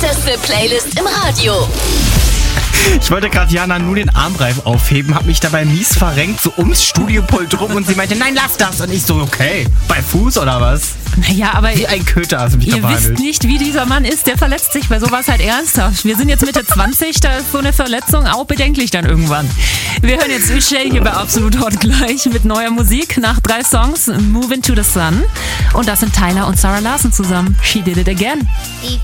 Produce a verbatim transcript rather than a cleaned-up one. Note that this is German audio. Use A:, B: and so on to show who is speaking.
A: beste Playlist im Radio.
B: Ich wollte gerade Jana nur den Armreif aufheben, hab mich dabei mies verrenkt, so ums Studiopult rum und sie meinte, nein, lass das. Und ich so, okay, bei Fuß oder was?
C: Naja, aber
B: Wie ein Köter hast du mich
C: ihr
B: da behandelt.
C: wisst nicht, wie dieser Mann ist, der verletzt sich bei sowas halt ernsthaft. Wir sind jetzt Mitte zwanzig, da ist so eine Verletzung auch bedenklich dann irgendwann. Wir hören jetzt Ushay hier bei Absolut Hot gleich mit neuer Musik nach drei Songs, Move Into the Sun. Und das sind Tyler und Sarah Larson zusammen. She Did It Again.